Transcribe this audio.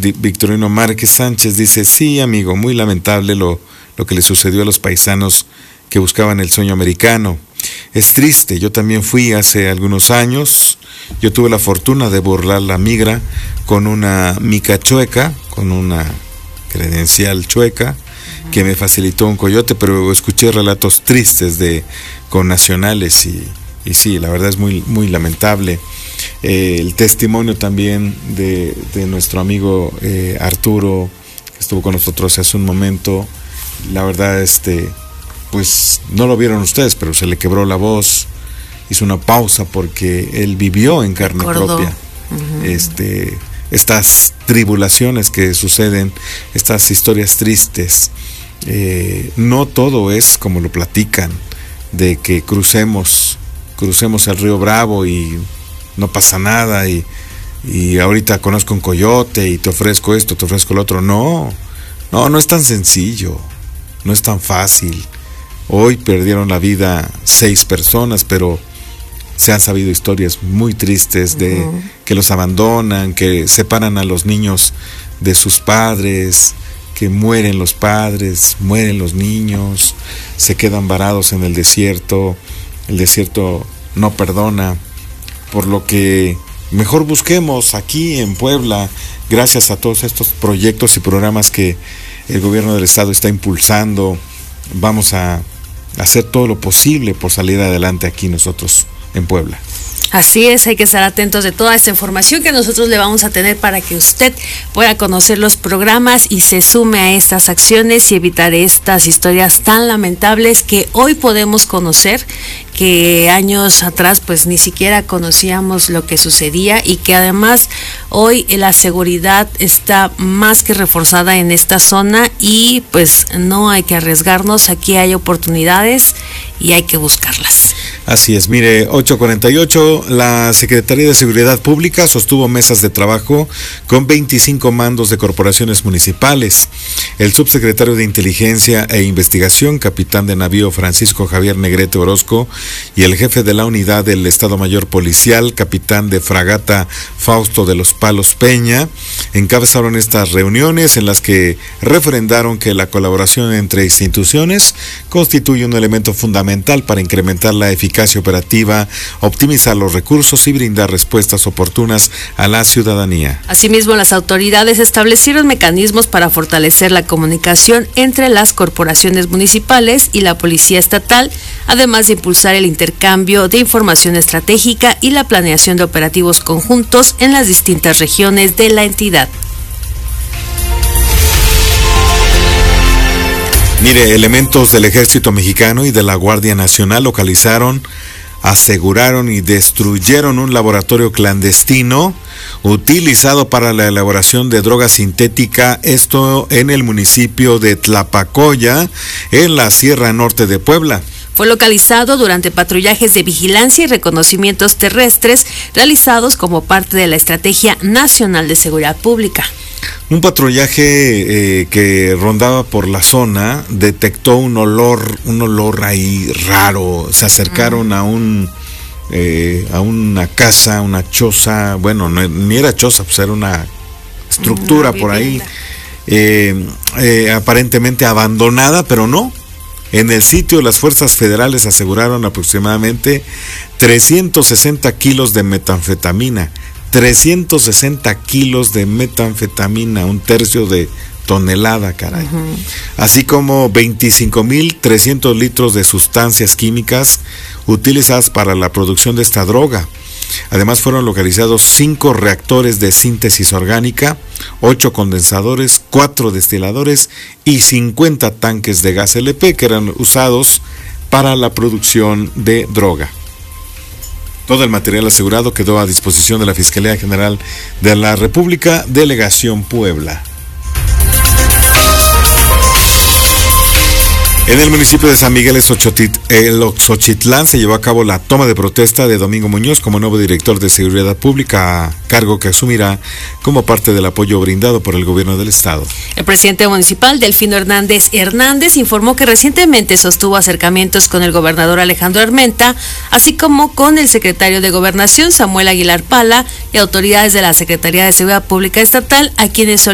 Victorino Márquez Sánchez dice: sí, amigo, muy lamentable lo que le sucedió a los paisanos que buscaban el sueño americano. Es triste, yo también fui hace algunos años. Yo tuve la fortuna de burlar la migra con una mica chueca, con una credencial chueca, que me facilitó un coyote, pero escuché relatos tristes de connacionales y sí, la verdad es muy, muy lamentable. El testimonio también de nuestro amigo Arturo, que estuvo con nosotros hace un momento, la verdad, pues no lo vieron ustedes, pero se le quebró la voz, hizo una pausa porque él vivió en carne propia estas tribulaciones que suceden, estas historias tristes. No todo es como lo platican, de que crucemos el río Bravo y no pasa nada y ahorita conozco un coyote y te ofrezco esto, te ofrezco lo otro. No es tan sencillo, no es tan fácil. Hoy perdieron la vida 6 personas, pero se han sabido historias muy tristes de que los abandonan, que separan a los niños de sus padres, que mueren los padres, mueren los niños, se quedan varados en el desierto no perdona, por lo que mejor busquemos aquí en Puebla, gracias a todos estos proyectos y programas que el gobierno del estado está impulsando. Vamos a hacer todo lo posible por salir adelante aquí nosotros en Puebla. Así es, hay que estar atentos de toda esta información que nosotros le vamos a tener para que usted pueda conocer los programas y se sume a estas acciones y evitar estas historias tan lamentables que hoy podemos conocer, que años atrás pues ni siquiera conocíamos lo que sucedía, y que además hoy la seguridad está más que reforzada en esta zona y pues no hay que arriesgarnos, aquí hay oportunidades y hay que buscarlas. Así es, mire, 8:48, la Secretaría de Seguridad Pública sostuvo mesas de trabajo con 25 mandos de corporaciones municipales. El subsecretario de Inteligencia e Investigación, capitán de navío Francisco Javier Negrete Orozco, y el jefe de la unidad del Estado Mayor Policial, capitán de fragata Fausto de los Palos Peña, encabezaron estas reuniones en las que refrendaron que la colaboración entre instituciones constituye un elemento fundamental para incrementar la eficacia operativa, optimizar los recursos y brindar respuestas oportunas a la ciudadanía. Asimismo, las autoridades establecieron mecanismos para fortalecer la comunicación entre las corporaciones municipales y la Policía Estatal, además de impulsar el intercambio de información estratégica y la planeación de operativos conjuntos en las distintas regiones de la entidad. Mire, elementos del Ejército Mexicano y de la Guardia Nacional localizaron, aseguraron y destruyeron un laboratorio clandestino utilizado para la elaboración de droga sintética, esto en el municipio de Tlapacoya, en la Sierra Norte de Puebla. Fue localizado durante patrullajes de vigilancia y reconocimientos terrestres realizados como parte de la Estrategia Nacional de Seguridad Pública. Un patrullaje que rondaba por la zona detectó un olor ahí raro. Se acercaron a una casa, una choza, bueno, ni era choza, pues era una estructura por ahí, aparentemente abandonada, pero no. En el sitio, las fuerzas federales aseguraron aproximadamente 360 kilos de metanfetamina. 360 kilos de metanfetamina, 1/3 de tonelada, caray. Así como 25,300 litros de sustancias químicas utilizadas para la producción de esta droga. Además fueron localizados 5 reactores de síntesis orgánica, 8 condensadores, 4 destiladores y 50 tanques de gas LP que eran usados para la producción de droga. Todo el material asegurado quedó a disposición de la Fiscalía General de la República, Delegación Puebla. En el municipio de San Miguel Xochitlán se llevó a cabo la toma de protesta de Domingo Muñoz como nuevo director de Seguridad Pública, cargo que asumirá como parte del apoyo brindado por el gobierno del estado. El presidente municipal, Delfino Hernández, informó que recientemente sostuvo acercamientos con el gobernador Alejandro Armenta, así como con el secretario de Gobernación, Samuel Aguilar Pala, y autoridades de la Secretaría de Seguridad Pública Estatal, a quienes